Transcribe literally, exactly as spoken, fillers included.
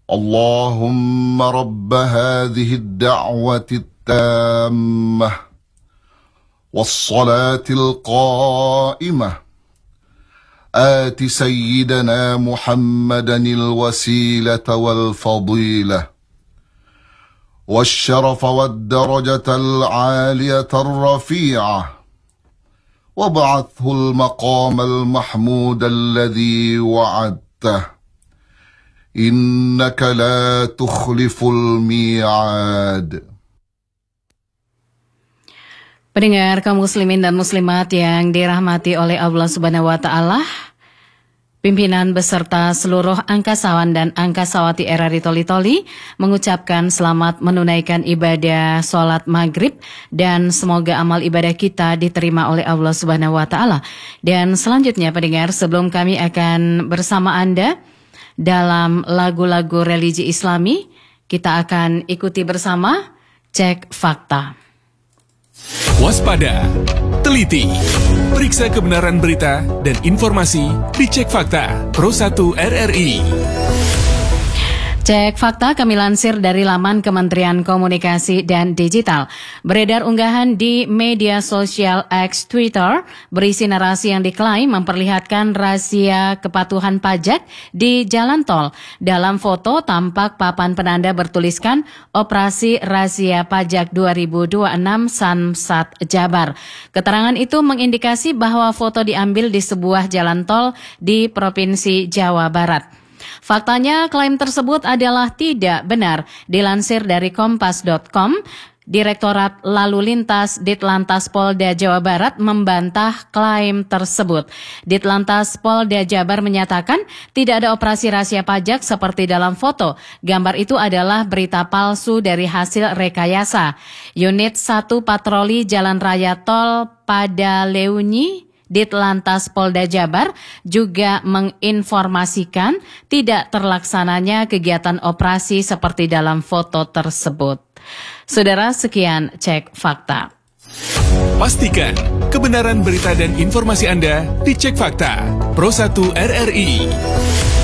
اللهم رب هذه الدعوة التامة والصلاة القائمة آت سيدنا محمدا الوسيلة والفضيلة والشرف والدرجة العالية الرفيعة وابعثه المقام المحمود الذي وعدته إنك لا تخلف الميعاد. Pendengar kaum muslimin dan muslimat yang dirahmati oleh Allah Subhanahu wa taala, pimpinan beserta seluruh angkasawan dan angkasawati R R I Toli-Toli mengucapkan selamat menunaikan ibadah sholat maghrib dan semoga amal ibadah kita diterima oleh Allah Subhanahu wa taala. Dan selanjutnya pendengar, sebelum kami akan bersama Anda dalam lagu-lagu religi Islami, kita akan ikuti bersama Cek Fakta. Waspada, teliti, periksa kebenaran berita dan informasi di Cek Fakta Pro satu R R I. Cek Fakta kami lansir dari laman Kementerian Komunikasi dan Digital. Beredar unggahan di media sosial X Twitter berisi narasi yang diklaim memperlihatkan rahasia kepatuhan pajak di jalan tol. Dalam foto tampak papan penanda bertuliskan Operasi Razia Pajak dua ribu dua puluh enam Samsat Jabar. Keterangan itu mengindikasi bahwa foto diambil di sebuah jalan tol di Provinsi Jawa Barat. Faktanya, klaim tersebut adalah tidak benar. Dilansir dari kompas dot com, Direktorat Lalu Lintas Ditlantas Polda Jawa Barat membantah klaim tersebut. Ditlantas Polda Jabar menyatakan tidak ada operasi rahasia pajak seperti dalam foto. Gambar itu adalah berita palsu dari hasil rekayasa. Unit satu Patroli Jalan Raya Tol Padaleunyi Ditlantas Polda Jabar juga menginformasikan tidak terlaksananya kegiatan operasi seperti dalam foto tersebut. Saudara, sekian Cek Fakta. Pastikan kebenaran berita dan informasi Anda di Cek Fakta Pro satu R R I.